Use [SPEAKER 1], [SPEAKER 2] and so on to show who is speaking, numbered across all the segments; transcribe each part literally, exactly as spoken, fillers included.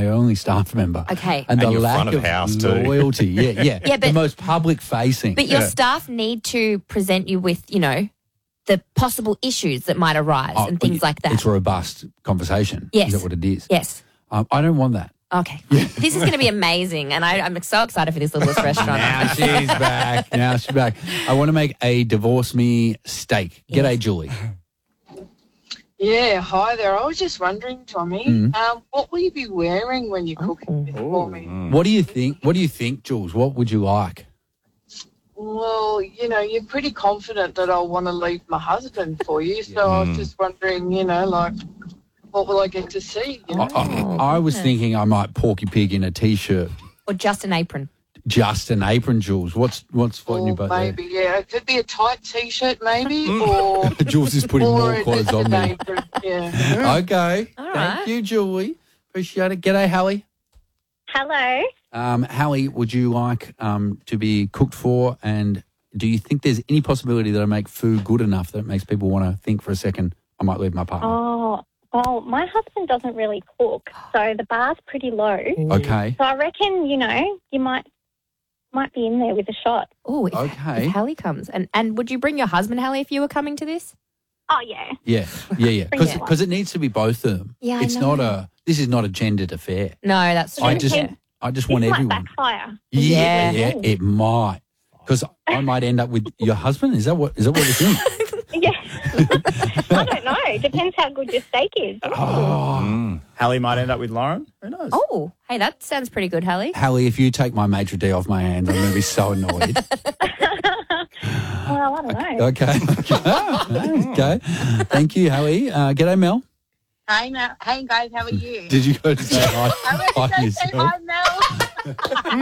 [SPEAKER 1] my only staff member.
[SPEAKER 2] Okay.
[SPEAKER 1] And,
[SPEAKER 3] And
[SPEAKER 1] the
[SPEAKER 3] your
[SPEAKER 1] lack
[SPEAKER 3] front of
[SPEAKER 1] of
[SPEAKER 3] house too.
[SPEAKER 1] loyalty. Yeah, yeah.
[SPEAKER 2] Yeah,
[SPEAKER 1] the
[SPEAKER 2] but-
[SPEAKER 1] most public facing.
[SPEAKER 2] But your
[SPEAKER 3] Yeah.
[SPEAKER 2] staff need to present you with, you know, the possible issues that might arise
[SPEAKER 1] Oh,
[SPEAKER 2] and things like that.
[SPEAKER 1] It's a robust conversation.
[SPEAKER 2] Yes.
[SPEAKER 1] Is that what it is?
[SPEAKER 2] Yes.
[SPEAKER 1] Um, I don't want that.
[SPEAKER 2] Okay. This is going to be amazing, and I, I'm so excited for this littlest restaurant.
[SPEAKER 1] Now she's back. Now she's back. I want to make a divorce me steak. G'day, Julie.
[SPEAKER 4] Yeah, hi there. I was just wondering, Tommy,
[SPEAKER 1] Mm.
[SPEAKER 4] um, what will you be wearing when you're cooking this for me?
[SPEAKER 1] What do you think? What do you think, Jules? What would you like?
[SPEAKER 4] Well, you know, you're pretty confident that I'll want to leave my husband for you, so I was just wondering, you know, like, what will I get to see? You know?
[SPEAKER 1] I, I, I was thinking I might porky pig in a t-shirt.
[SPEAKER 2] Or just an apron.
[SPEAKER 1] Just an apron, Jules. What's what's floating your
[SPEAKER 4] Or
[SPEAKER 1] boat
[SPEAKER 4] maybe, yeah, it could be a tight T-shirt, maybe, or
[SPEAKER 1] there? Jules is putting
[SPEAKER 4] or
[SPEAKER 1] more
[SPEAKER 4] a-
[SPEAKER 1] clothes
[SPEAKER 4] just
[SPEAKER 1] on
[SPEAKER 4] an
[SPEAKER 1] me.
[SPEAKER 4] apron, yeah.
[SPEAKER 1] Okay.
[SPEAKER 2] All
[SPEAKER 1] Thank
[SPEAKER 2] right.
[SPEAKER 1] you, Julie. Appreciate it. G'day, Hallie.
[SPEAKER 5] Hello.
[SPEAKER 1] Um, Hallie, would you like um, to be cooked for? And do you think there's any possibility that I make food good enough that it makes people want to think for a second, I might leave my partner?
[SPEAKER 5] Oh, well, my husband doesn't really cook, so the bar's pretty low.
[SPEAKER 1] Okay.
[SPEAKER 5] So I reckon, you know, you might might be in there with a shot.
[SPEAKER 2] Oh, if,
[SPEAKER 1] Okay.
[SPEAKER 2] if Hallie comes. And, and would you bring your husband, Hallie, if you were coming to this?
[SPEAKER 5] Oh, yeah.
[SPEAKER 1] Yeah, yeah, yeah.
[SPEAKER 5] Bring it.
[SPEAKER 1] Because it needs to be both of them.
[SPEAKER 2] Yeah, I
[SPEAKER 1] It's
[SPEAKER 2] know.
[SPEAKER 1] not a, this is not a gendered affair.
[SPEAKER 2] No, that's true.
[SPEAKER 1] I just,
[SPEAKER 2] Yeah.
[SPEAKER 1] I just
[SPEAKER 5] This
[SPEAKER 1] want
[SPEAKER 5] might
[SPEAKER 1] everyone.
[SPEAKER 5] backfire.
[SPEAKER 1] Yeah,
[SPEAKER 2] Yeah.
[SPEAKER 1] yeah, it might. Because I might end up with your husband. Is that what? Is that what you're thinking?
[SPEAKER 5] Yeah. I don't know. Depends how good your steak is.
[SPEAKER 1] Oh,
[SPEAKER 3] Mm. Hallie might end up with Lauren. Who knows?
[SPEAKER 2] Oh, hey, that sounds pretty good, Hallie.
[SPEAKER 1] Hallie, if you take my maitre d' off my hands, I'm going to be so annoyed.
[SPEAKER 5] Well, I don't know.
[SPEAKER 1] Okay. okay. Thank you, Hallie. Uh, g'day, Mel.
[SPEAKER 6] Hi, Mel. Hey, guys, how are you?
[SPEAKER 1] Did you go to say hi,
[SPEAKER 6] I
[SPEAKER 1] hi
[SPEAKER 6] want to go say
[SPEAKER 1] yourself?
[SPEAKER 6] hi, Mel.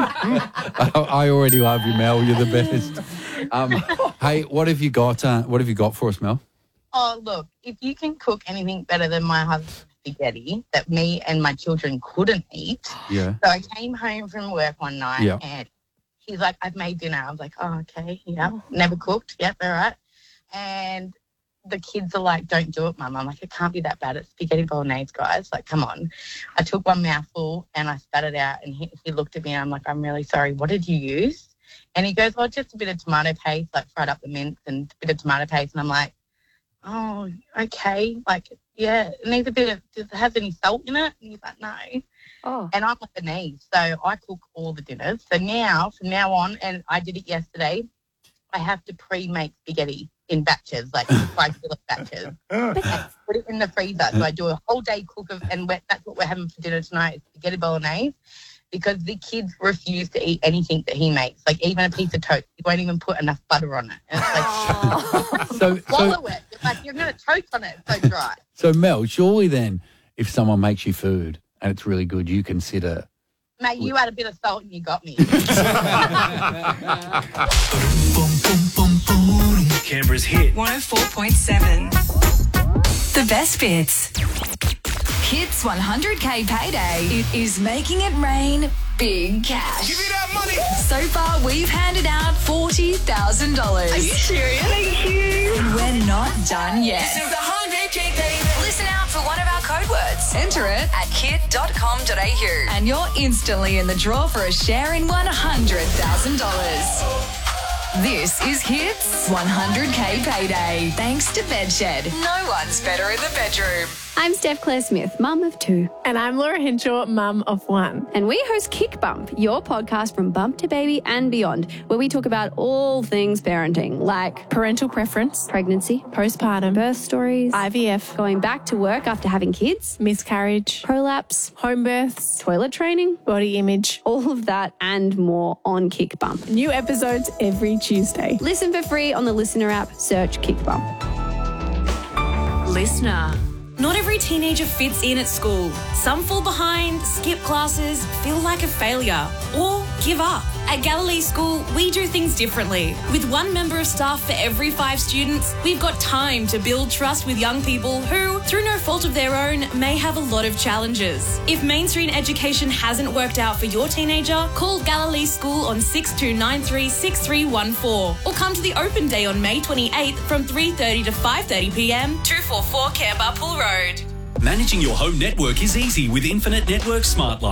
[SPEAKER 1] I, I already love you, Mel. You're the best. Um, hey, what have you got? Uh, what have you got for us, Mel?
[SPEAKER 6] Oh, look, if you can cook anything better than my husband's spaghetti that me and my children couldn't eat.
[SPEAKER 1] Yeah.
[SPEAKER 6] So I came home from work one night
[SPEAKER 1] Yeah.
[SPEAKER 6] and he's like, I've made dinner. I was like, oh, okay, yeah. Never cooked. Yep, all right. And the kids are like, don't do it, Mum. I'm like, it can't be that bad. It's spaghetti bolognese, guys. Like, come on. I took one mouthful and I spat it out and he, he looked at me and I'm like, I'm really sorry. What did you use? And he goes, well, just a bit of tomato paste, like fried up the mince and a bit of tomato paste. And I'm like, oh, okay. Like, yeah, it needs a bit of, does it have any salt in it? And he's like, no.
[SPEAKER 2] Oh.
[SPEAKER 6] And I'm Lebanese, so I cook all the dinners. So now, from now on, and I did it yesterday, I have to pre-make spaghetti in batches, like five kilo batches. And put it in the freezer. So I do a whole day cook of, and we that's what we're having for dinner tonight, is spaghetti bolognese, because the kids refuse to eat anything that he makes, like even a piece of toast. He won't even put enough butter on it. And it's like,
[SPEAKER 1] So, so,
[SPEAKER 6] swallow it. It's like, you're going to choke on it. It's so dry.
[SPEAKER 1] so, Mel, surely then, if someone makes you food and it's really good, you consider.
[SPEAKER 6] Mate, you had a bit of salt and you got me.
[SPEAKER 7] Canberra's hit.
[SPEAKER 8] one oh four point seven. The best bits. Hits one hundred K payday. It is making it rain big cash.
[SPEAKER 7] Give me that money.
[SPEAKER 8] So far, we've handed out forty thousand dollars.
[SPEAKER 7] Are you serious?
[SPEAKER 8] Thank you. And we're not done yet.
[SPEAKER 7] This is one hundred K baby.
[SPEAKER 8] Listen out for one of our code words. Enter it at kit dot com dot a u and you're instantly in the draw for a share in one hundred thousand dollars. This is Hits one hundred K Payday. Thanks to Bedshed. No one's better in the bedroom.
[SPEAKER 9] I'm Steph Claire Smith, mum of two.
[SPEAKER 10] And I'm Laura Henshaw, mum of one.
[SPEAKER 9] And we host Kick Bump, your podcast from bump to baby and beyond, where we talk about all things parenting, like
[SPEAKER 10] Parental preference,
[SPEAKER 9] pregnancy,
[SPEAKER 10] postpartum,
[SPEAKER 9] birth stories,
[SPEAKER 10] I V F,
[SPEAKER 9] going back to work after having kids,
[SPEAKER 10] miscarriage,
[SPEAKER 9] prolapse,
[SPEAKER 10] home births,
[SPEAKER 9] toilet training,
[SPEAKER 10] body image.
[SPEAKER 9] all of that and more on Kick Bump.
[SPEAKER 10] New episodes every Tuesday.
[SPEAKER 9] Listen for free on the Listener app. Search Kick Bump.
[SPEAKER 11] Listener. Not every teenager fits in at school. Some fall behind, skip classes, feel like a failure, or give up. At Galilee School, we do things differently. With one member of staff for every five students, we've got time to build trust with young people who, through no fault of their own, may have a lot of challenges. If mainstream education hasn't worked out for your teenager, call Galilee School on six two nine three, six three one four or come to the open day on May twenty-eighth from three thirty to five thirty p m, two forty-four Canberra Pool Road.
[SPEAKER 7] Managing your home network is easy with Infinite Network Smart Life.